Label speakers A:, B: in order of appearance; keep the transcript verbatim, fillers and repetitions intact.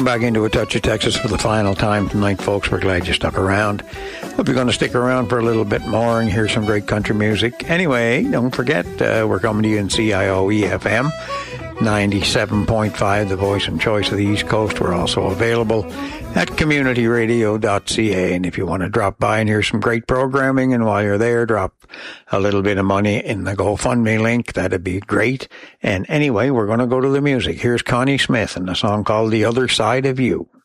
A: back into A Touch of Texas for the final time tonight, folks. We're glad you stuck around. Hope you're going to stick around for a little bit more and hear some great country music. Anyway, don't forget, uh, we're coming to you in C I O E F M, ninety-seven point five, the voice and choice of the East Coast. We're also available at community radio dot c a. And if you want to drop by and hear some great programming, and while you're there, drop a little bit of money in the GoFundMe link, that'd be great. And anyway, we're going to go to the music. Here's Connie Smith and a song called The Other Side of You.